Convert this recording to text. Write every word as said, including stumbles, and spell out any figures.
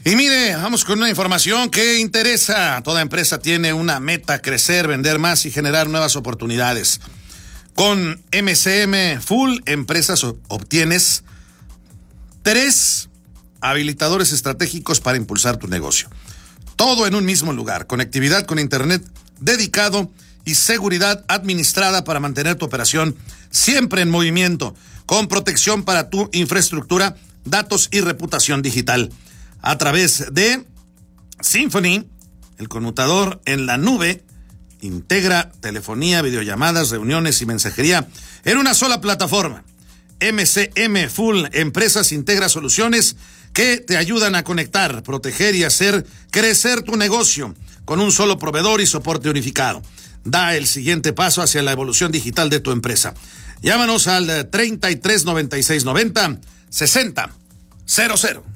Y mire, vamos con una información que interesa. Toda empresa tiene una meta: crecer, vender más y generar nuevas oportunidades. Con M C M Full Empresas obtienes tres habilitadores estratégicos para impulsar tu negocio. Todo en un mismo lugar. Conectividad con internet dedicado y seguridad administrada para mantener tu operación siempre en movimiento, con protección para tu infraestructura, datos y reputación digital. A través de Symphony, el conmutador en la nube integra telefonía, videollamadas, reuniones y mensajería en una sola plataforma. M C M Full Empresas integra soluciones que te ayudan a conectar, proteger y hacer crecer tu negocio con un solo proveedor y soporte unificado. Da el siguiente paso hacia la evolución digital de tu empresa. Llámanos al treinta y tres noventa y seis noventa sesenta cero cero.